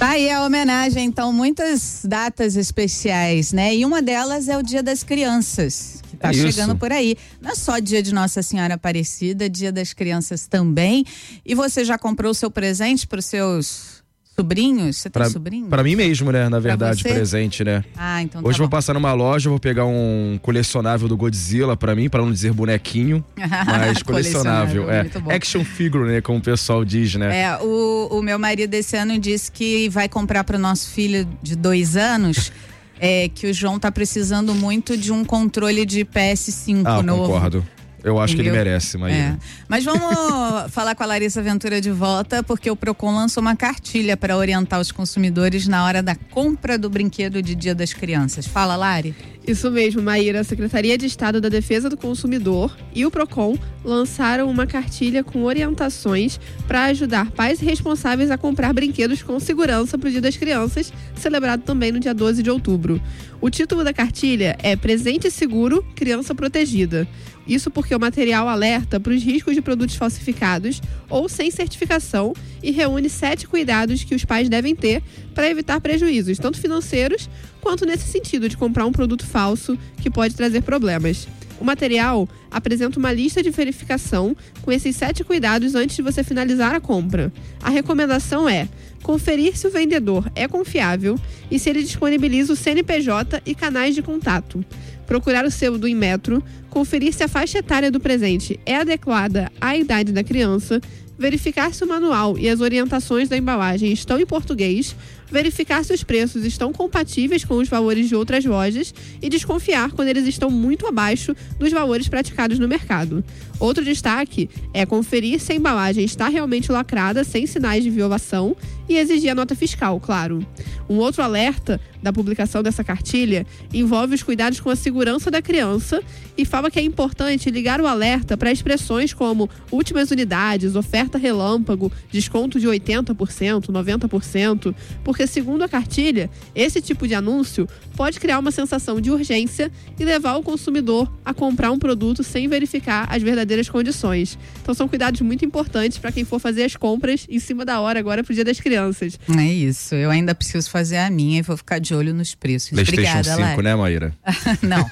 Tá aí a homenagem, então, muitas datas especiais, né? E uma delas é o Dia das Crianças, que tá chegando por aí. Não é só dia de Nossa Senhora Aparecida, Dia das Crianças também. E você já comprou o seu presente para os seus sobrinhos? Você tem sobrinho? Pra mim mesmo, né? Na verdade, presente, né? Ah, então tá Hoje bom. eu vou passar numa loja, vou pegar um colecionável do Godzilla pra mim, pra não dizer bonequinho, mas colecionável. Action figure, né? Como o pessoal diz, né? O meu marido esse ano disse que vai comprar pro nosso filho de 2 anos, que o João tá precisando muito de um controle de PS5 novo. Concordo. Eu acho que ele merece, Maíra. Mas vamos falar com a Larissa Ventura de volta, porque o Procon lançou uma cartilha para orientar os consumidores na hora da compra do brinquedo de Dia das Crianças. Fala, Lari. Isso mesmo, Maíra. A Secretaria de Estado da Defesa do Consumidor e o Procon lançaram uma cartilha com orientações para ajudar pais responsáveis a comprar brinquedos com segurança para o Dia das Crianças, celebrado também no dia 12 de outubro. O título da cartilha é Presente Seguro, Criança Protegida. Isso porque o material alerta para os riscos de produtos falsificados ou sem certificação e reúne 7 cuidados que os pais devem ter para evitar prejuízos, tanto financeiros quanto nesse sentido de comprar um produto falso que pode trazer problemas. O material apresenta uma lista de verificação com esses 7 cuidados antes de você finalizar a compra. A recomendação é conferir se o vendedor é confiável e se ele disponibiliza o CNPJ e canais de contato. Procurar o selo do Inmetro, conferir se a faixa etária do presente é adequada à idade da criança, verificar se o manual e as orientações da embalagem estão em português, verificar se os preços estão compatíveis com os valores de outras lojas e desconfiar quando eles estão muito abaixo dos valores praticados no mercado. Outro destaque é conferir se a embalagem está realmente lacrada, sem sinais de violação, e exigir a nota fiscal, claro. Um outro alerta da publicação dessa cartilha envolve os cuidados com a segurança da criança e fala que é importante ligar o alerta para expressões como últimas unidades, oferta relâmpago, desconto de 80%, 90%, porque, segundo a cartilha, esse tipo de anúncio pode criar uma sensação de urgência e levar o consumidor a comprar um produto sem verificar as verdadeiras condições. Então são cuidados muito importantes para quem for fazer as compras em cima da hora agora pro Dia das Crianças. É isso, eu ainda preciso fazer a minha e vou ficar de olho nos preços. PlayStation Obrigada, 5, Lari. né, Maíra? Não.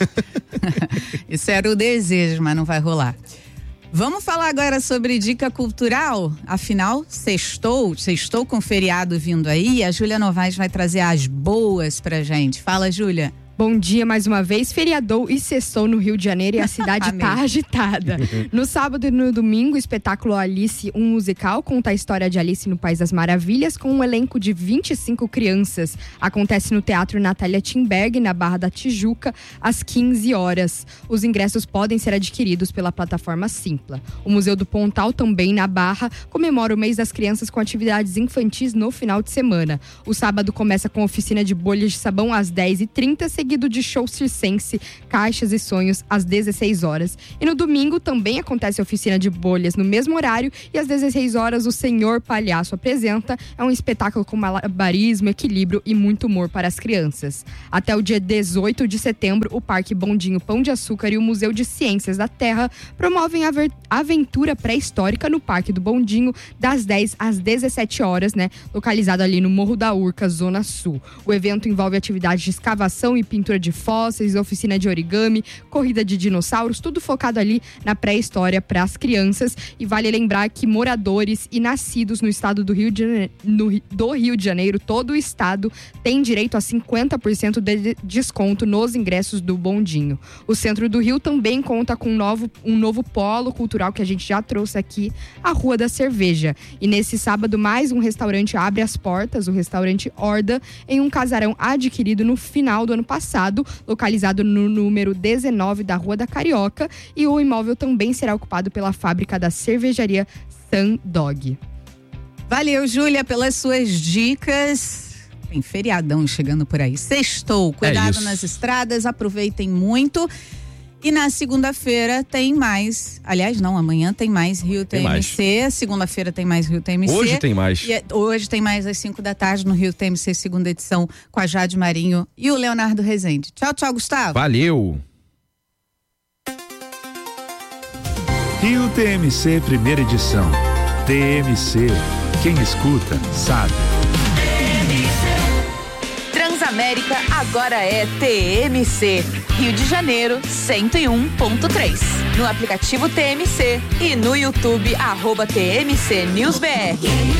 Isso era o desejo, mas não vai rolar. Vamos falar agora sobre dica cultural? Afinal, sextou com feriado vindo aí, a Júlia Novaes vai trazer as boas pra gente. Fala, Júlia. Bom dia mais uma vez, feriadou e sextou no Rio de Janeiro e a cidade tá agitada. No sábado e no domingo, o espetáculo Alice, um musical, conta a história de Alice no País das Maravilhas com um elenco de 25 crianças. Acontece no Teatro Natália Timberg, na Barra da Tijuca, às 15 horas. Os ingressos podem ser adquiridos pela plataforma Simpla. O Museu do Pontal, também na Barra, comemora o mês das crianças com atividades infantis no final de semana. O sábado começa com oficina de bolhas de sabão às 10h30, seguido de show circense, caixas e sonhos às 16 horas. E no domingo também acontece a oficina de bolhas no mesmo horário e às 16 horas o Senhor Palhaço apresenta. É um espetáculo com malabarismo, equilíbrio e muito humor para as crianças. Até o dia 18 de setembro, o Parque Bondinho Pão de Açúcar e o Museu de Ciências da Terra promovem a aventura pré-histórica no Parque do Bondinho, das 10 às 17 horas, né? Localizado ali no Morro da Urca, Zona Sul. O evento envolve atividades de escavação e pintura de fósseis, oficina de origami, corrida de dinossauros, tudo focado ali na pré-história para as crianças. E vale lembrar que moradores e nascidos no estado do Rio de Janeiro, todo o estado tem direito a 50% de desconto nos ingressos do bondinho. O centro do Rio também conta com um novo polo cultural que a gente já trouxe aqui, a Rua da Cerveja. E nesse sábado, mais um restaurante abre as portas, o restaurante Horda, em um casarão adquirido no final do ano passado, localizado no número 19 da Rua da Carioca, e o imóvel também será ocupado pela fábrica da cervejaria Sandog. Valeu, Júlia, pelas suas dicas. Tem feriadão chegando por aí. Sextou, cuidado nas estradas, aproveitem muito. E na segunda-feira tem mais, aliás não, amanhã tem mais Rio TMC, segunda-feira tem mais Rio TMC. Hoje tem mais. Hoje tem mais às 5 da tarde no Rio TMC, segunda edição, com a Jade Marinho e o Leonardo Rezende. Tchau, tchau, Gustavo. Valeu! Rio TMC, primeira edição. TMC, quem escuta, sabe. América agora é TMC. Rio de Janeiro, 101.3. No aplicativo TMC e no YouTube, @TMC News BR.